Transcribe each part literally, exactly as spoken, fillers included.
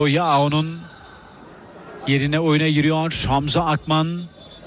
Ya onun yerine oyuna giriyor Hamza Akman.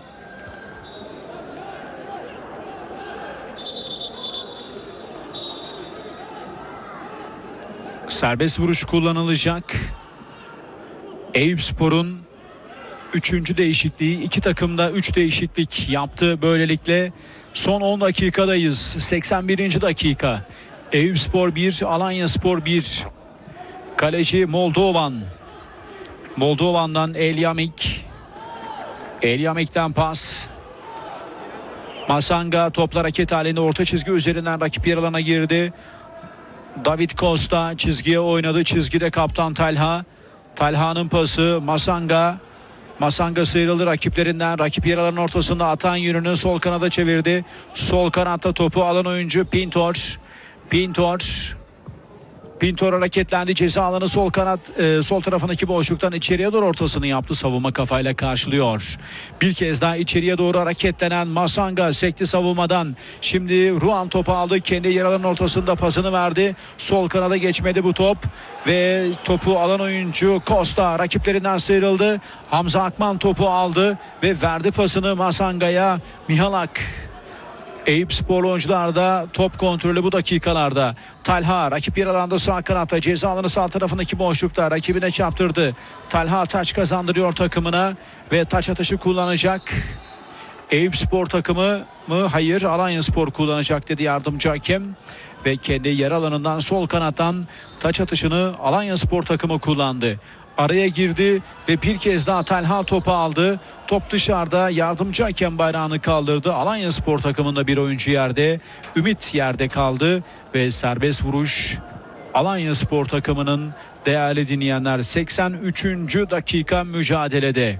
Serbest vuruş kullanılacak. Eyüpspor'un üçüncü değişikliği, iki takımda üç değişiklik yaptı. Böylelikle son on dakikadayız. seksen birinci dakika. Eyüpspor bir, Alanyaspor bir. Kaleci Moldovan. Moldovan'dan Elyamik. Elyamik'ten pas. Masanga topla hareket halinde orta çizgi üzerinden rakip yer alana girdi. David Costa çizgiye oynadı. Çizgide kaptan Talha. Talha'nın pası Masanga. Masanga sıyrıldı rakiplerinden. Rakip yer alanın ortasında atan yönünü sol kanada çevirdi. Sol kanatta topu alan oyuncu Pintor. Pintor. Pintor hareketlendi. Ceza alanı sol kanat e, sol tarafındaki boşluktan içeriye doğru ortasını yaptı. Savunma kafayla karşılıyor. Bir kez daha içeriye doğru hareketlenen Masanga sekti savunmadan. Şimdi Ruan topu aldı. Kendi yer alanın ortasında pasını verdi. Sol kanada geçmedi bu top. Ve topu alan oyuncu Costa rakiplerinden sıyrıldı. Hamza Akman topu aldı ve verdi pasını Masanga'ya. Mihalak. Eyüpspor oyuncular da top kontrolü bu dakikalarda. Talha rakip yer alanda sağ kanatta, ceza alanı sağ tarafındaki boşlukta rakibine çarptırdı. Talha taç kazandırıyor takımına ve taç atışı kullanacak. Eyüpspor takımı mı? Hayır, Alanyaspor kullanacak dedi yardımcı hakem. Ve kendi yer alanından sol kanattan taç atışını Alanyaspor takımı kullandı. Araya girdi ve bir kez daha Talha topu aldı. Top dışarıda, yardımcı hakem bayrağını kaldırdı. Alanyaspor takımında bir oyuncu yerde. Ümit yerde kaldı ve serbest vuruş Alanyaspor takımının, değerli dinleyenler, seksen üçüncü dakika mücadelede.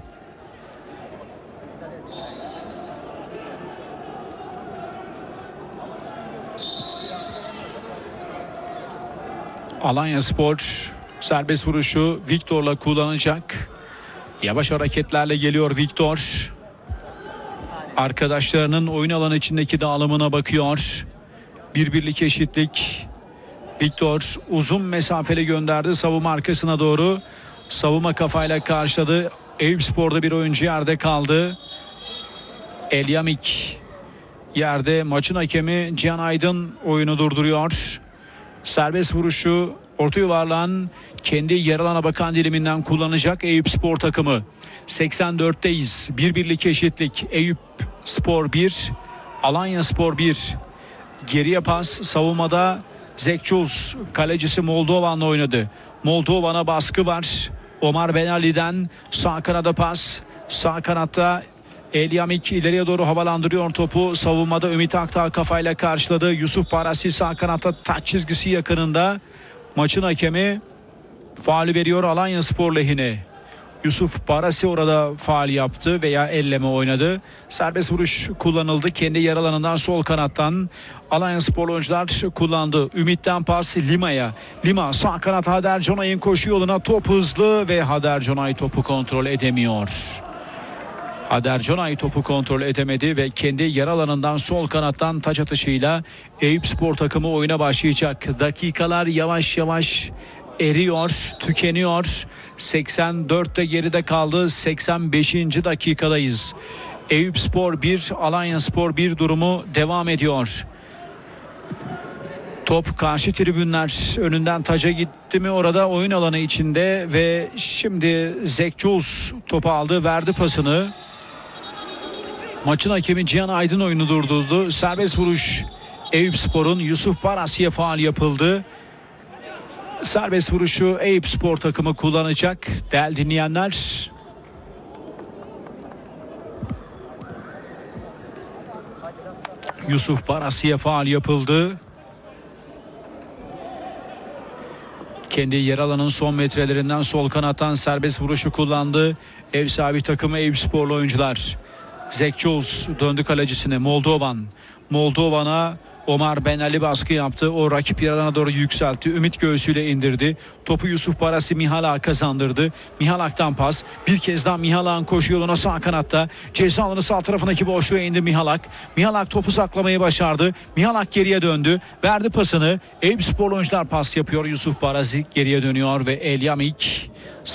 Alanyaspor serbest vuruşu Viktor'la kullanacak. Yavaş hareketlerle geliyor Viktor. Arkadaşlarının oyun alanı içindeki dağılımına bakıyor. Bir birlik eşitlik. Viktor uzun mesafeli gönderdi savunma arkasına doğru. Savunma kafayla karşıladı. Eyüpspor'da bir oyuncu yerde kaldı. Elyamik yerde. Maçın hakemi Cihan Aydın oyunu durduruyor. Serbest vuruşu orta yuvarlağın kendi yer alana bakan diliminden kullanacak Eyüpspor takımı. seksen dörtteyiz. Bir birlik eşitlik. Eyüpspor bir, Alanyaspor bir. Geriye pas savunmada Zekçuls, kalecisi Moldovan'la oynadı. Moldovan'a baskı var. Omar Benali'den sağ kanada pas. Sağ kanatta Elyamik ileriye doğru havalandırıyor topu. Savunmada Ümit Aktağ kafayla karşıladı. Yusuf Parasi sağ kanatta taç çizgisi yakınında. Maçın hakemi faul veriyor Alanyaspor lehine. Yusuf Parasi orada faul yaptı veya elleme oynadı. Serbest vuruş kullanıldı. Kendi yer alanından sol kanattan Alanyaspor oyuncular kullandı. Ümit'ten pas Lima'ya. Lima sağ kanat, Hader Conay'ın koşu yoluna, top hızlı ve Hader Conay topu kontrol edemiyor. Hader Conay topu kontrol edemedi ve kendi yer alanından sol kanattan taç atışıyla Eyüpspor takımı oyuna başlayacak. Dakikalar yavaş yavaş eriyor, tükeniyor. seksen dörtte geride kaldı. seksen beşinci dakikadayız. Eyüpspor bir, Alanyaspor bir durumu devam ediyor. Top karşı tribünler önünden taca gitti mi orada oyun alanı içinde ve şimdi Zekçuls topu aldı, verdi pasını. Maçın hakemi Cihan Aydın oyunu durdurdu. Serbest vuruş Eyüpspor'un, Yusuf Parasi'ye faul yapıldı. Serbest vuruşu Eyüpspor takımı kullanacak değerli dinleyenler. Yusuf Parasi'ye faul yapıldı. Kendi yer alanın son metrelerinden sol kanattan serbest vuruşu kullandı. Ev sahibi takımı Eyüpsporlu oyuncular. Zekçuls döndü kalecisine. Moldovan. Moldovan'a Omar Ben Ali baskı yaptı. O rakip yer alana doğru yükseltti. Ümit göğsüyle indirdi. Topu Yusuf Barasi Mihalak'a kazandırdı. Mihalak'tan pas. Bir kez daha Mihalak'ın koşu yoluna sağ kanatta. Ceza alanı sağ tarafındaki boşluğa indi Mihalak. Mihalak topu saklamayı başardı. Mihalak geriye döndü. Verdi pasını. Eyüpsporlu oyuncular pas yapıyor. Yusuf Barasi geriye dönüyor ve Elyamik